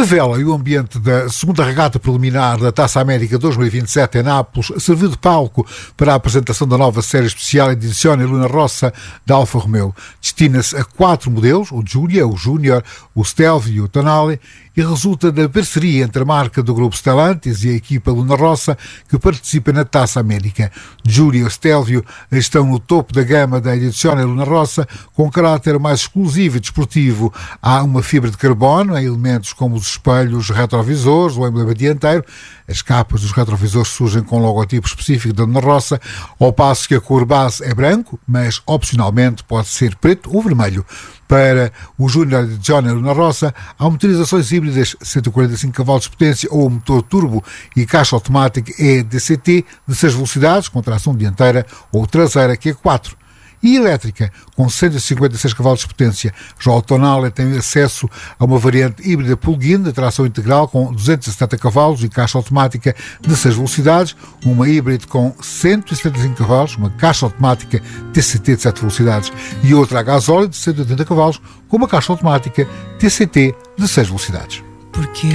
A vela e o ambiente da segunda regata preliminar da Taça América 2027 em Nápoles serviu de palco para a apresentação da nova série especial Edizione Luna Rossa da Alfa Romeo. Destina-se a 4 modelos, o Giulia, o Júnior, o Stelvio e o Tonale, e resulta da parceria entre a marca do grupo Stellantis e a equipa Luna Rossa que participa na Taça América. Giulia e Stelvio estão no topo da gama da Edizione Luna Rossa, com caráter mais exclusivo e desportivo. Há uma fibra de carbono em elementos como os espelhos retrovisores, o emblema dianteiro. As capas dos retrovisores surgem com logotipo específico da Luna Rossa, ao passo que a cor base é branco, mas opcionalmente pode ser preto ou vermelho. Para o Júnior de Edizione Luna Rossa, há motorizações híbridas 145 cavalos de potência ou motor turbo e caixa automática EDCT de 6 velocidades, com tração dianteira ou traseira, que é 4. E elétrica, com 156 cavalos de potência. Já o Tonale tem acesso a uma variante híbrida plug-in de tração integral com 270 cavalos e caixa automática de 6 velocidades, uma híbrida com 175 cavalos, uma caixa automática TCT de 7 velocidades e outra a gasóleo de 180 cavalos com uma caixa automática TCT de 6 velocidades.